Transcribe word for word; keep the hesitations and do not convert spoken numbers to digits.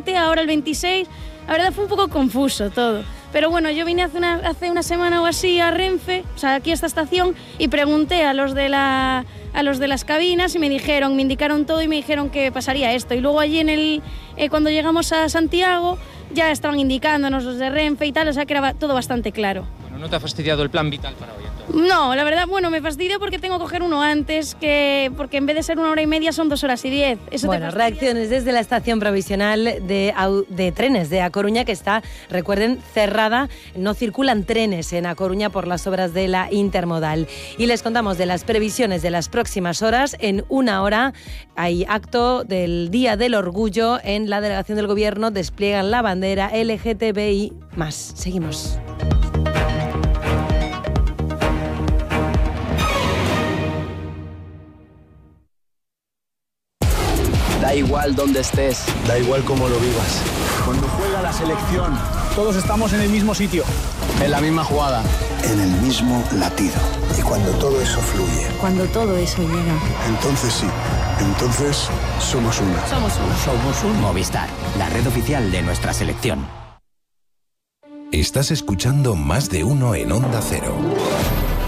veinte, ahora el veintiséis. La verdad fue un poco confuso todo. Pero bueno, yo vine hace una, hace una semana o así a Renfe, o sea, aquí a esta estación, y pregunté a los de la, a los de las cabinas y me dijeron, me indicaron todo y me dijeron que pasaría esto. Y luego allí en el, eh, cuando llegamos a Santiago, ya estaban indicándonos los de Renfe y tal, o sea que era todo bastante claro. Bueno, ¿no te ha fastidiado el plan vital para hoy entonces? No, la verdad, bueno, me fastidia porque tengo que coger uno antes, que porque en vez de ser una hora y media son dos horas y diez. Eso bueno, te reacciones desde la estación provisional de, de trenes de A Coruña, que está, recuerden, cerrada. No circulan trenes en A Coruña por las obras de la intermodal. Y les contamos de las previsiones de las próximas horas. En una hora hay acto del Día del Orgullo en la delegación del Gobierno. Despliegan la bandera L G T B I más. Seguimos. Da igual dónde estés, da igual cómo lo vivas. Cuando juega la selección, todos estamos en el mismo sitio, en la misma jugada, en el mismo latido. Y cuando todo eso fluye, cuando todo eso llega, entonces sí, entonces somos uno. Somos uno. Somos un Movistar, la red oficial de nuestra selección. Estás escuchando Más de Uno en Onda Cero.